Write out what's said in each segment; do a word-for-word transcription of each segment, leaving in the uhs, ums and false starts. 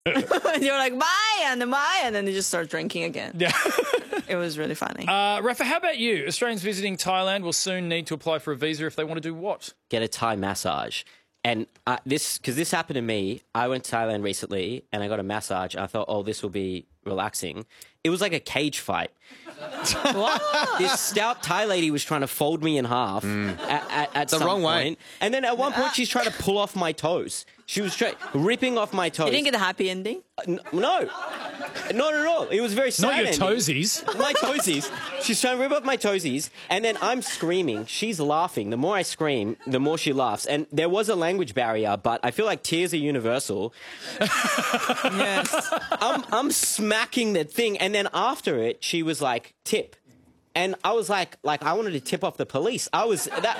And you're like, bye, and then bye, and then they just start drinking again. Yeah. It was really funny. Uh, Rafa, how about you? Australians visiting Thailand will soon need to apply for a visa if they want to do what? Get a Thai massage. And uh, this, because this happened to me, I went to Thailand recently and I got a massage. I thought, oh, this will be relaxing. It was like a cage fight. This stout Thai lady was trying to fold me in half mm. at, at, at the some wrong point. way. And then at one point, she's trying to pull off my toes. She was trying, ripping off my toes. You didn't get a happy ending? Uh, n- no, not at all. It was very sad. Not your ending. toesies. My toesies. She's trying to rip off my toesies, and then I'm screaming. She's laughing. The more I scream, the more she laughs. And there was a language barrier, but I feel like tears are universal. Yes. I'm, I'm smacking that thing, and then after it, she was like, tip. And I was like, like I wanted to tip off the police. I was that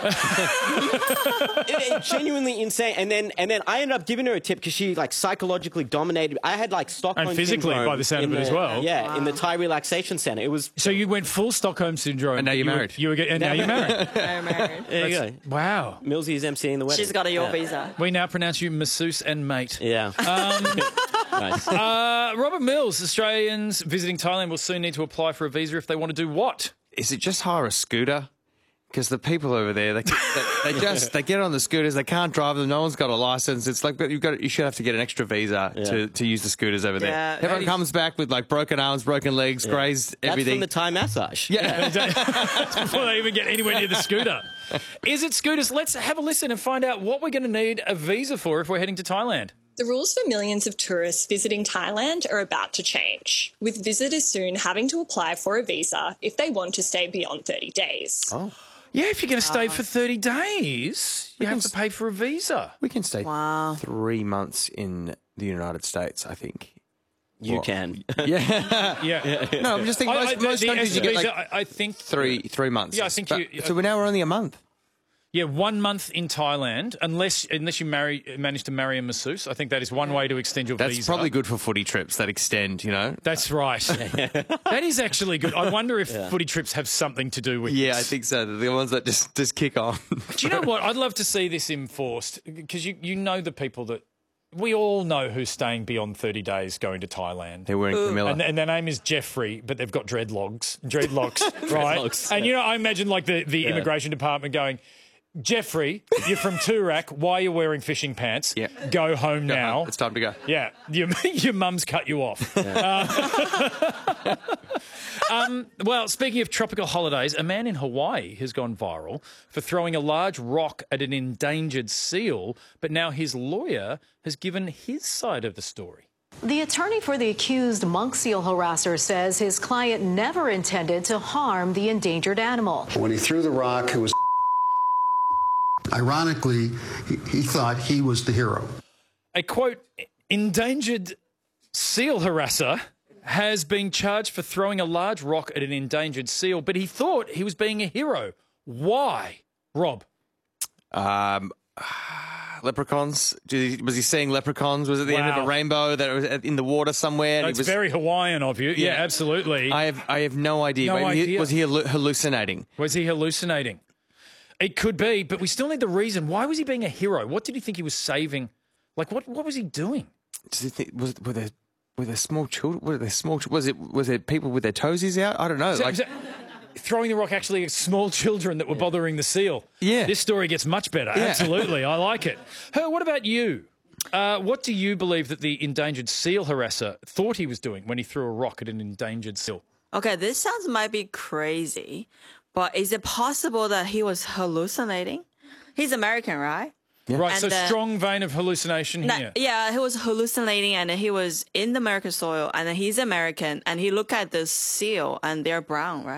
it, it, genuinely insane. And then, and then I ended up giving her a tip because she like psychologically dominated. I had like Stockholm And physically, syndrome by the sound of it the, as well. Yeah, Wow. in the Thai relaxation center. It was. So you went full Stockholm syndrome. And now you're you married. Were, you were, get- and now you're married. I'm married. There you go. Wow. Millsy is emceeing the wedding. She's got a your yeah. visa. We now pronounce you masseuse and mate. Yeah. Um, Nice. uh, Robert Mills, Australians visiting Thailand will soon need to apply for a visa if they want to do what? Is it just hire a scooter? Because the people over there, they, they, they just they get on the scooters. They can't drive them. No one's got a license. It's like you've got you should have to get an extra visa Yeah. to, to use the scooters over there. Yeah, Everyone that is- comes back with like broken arms, broken legs, grazed That's everything. from the Thai massage. yeah. That's before they even get anywhere near the scooter. Is it scooters? Let's have a listen and find out what we're going to need a visa for if we're heading to Thailand. The rules for millions of tourists visiting Thailand are about to change, with visitors soon having to apply for a visa if they want to stay beyond thirty days. Oh, Yeah, if you're going to stay for thirty days, you have to pay for a visa. we can stay Wow. three months in the United States, I think. You What? can. Yeah. Yeah. No, I'm just thinking I, most, I, the, most the countries you ESTA get like visa, I, I think three three months. Yeah, I think But- you- So we're now we're only a month. Yeah, one month in Thailand, unless unless you marry manage to marry a masseuse. I think that is one way to extend your That's visa. probably good for footy trips that extend. You know. That's right. That is actually good. I wonder if footy trips have something to do with Yeah, I this. think so. They're the ones that just just kick on. Do you know what? I'd love to see this enforced because you, you know the people that... We all know who's staying beyond thirty days going to Thailand. They're wearing Camilla. And, and their name is Jeffrey, but they've got dreadlocks, dreadlocks, right? Dreadlocks, And you know, I imagine like the, the immigration department going, Jeffrey, you're from Toorak. Why are you wearing fishing pants? Yeah. Go home Go now. home. It's time to go. Yeah, your, your mum's cut you off. Uh, um, well, speaking of tropical holidays, a man in Hawaii has gone viral for throwing a large rock at an endangered seal, but now his lawyer has given his side of the story. The attorney for the accused monk seal harasser says his client never intended to harm the endangered animal. When he threw the rock, it was ironically, he, he thought he was the hero. A, quote, endangered seal harasser has been charged for throwing a large rock at an endangered seal, but he thought he was being a hero. Why? Rob? Um, leprechauns. Did he- Was he seeing leprechauns? Was it the end of Wow. a rainbow that was in the water somewhere? and he That's was, very Hawaiian of you. Yeah, Yeah. absolutely. I have I have no idea. No Maybe he- idea. was he hallu- hallucinating? Was he hallucinating? It could be, but we still need the reason. Why was he being a hero? What did he think he was saving? Like, what What was he doing? Does he think, was were there were there small children? Were there small? ch- Was it was there people with their toesies out? I don't know. So- like so- throwing the rock actually at small children that were bothering the seal. Yeah. This story gets much better. Yeah. Absolutely. I like it. Her, what about you? Uh, what do you believe that the endangered seal harasser thought he was doing when he threw a rock at an endangered seal? Okay, this sounds might be crazy, but is it possible that he was hallucinating? He's American, right? Right, And so the- strong vein of hallucination No, here. yeah, he was hallucinating and he was in the American soil and he's American and he looked at the seal and they're brown, right?